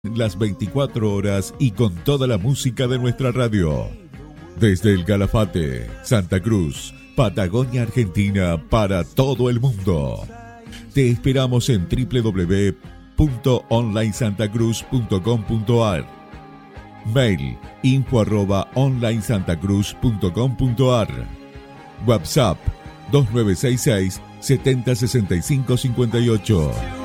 las 24 horas y con toda la música de nuestra radio. Desde el Calafate, Santa Cruz, Patagonia, Argentina, para todo el mundo. Te esperamos en www.onlinesantacruz.com.ar. Mail info@onlinesantacruz.com.ar. WhatsApp 2966 7065 58.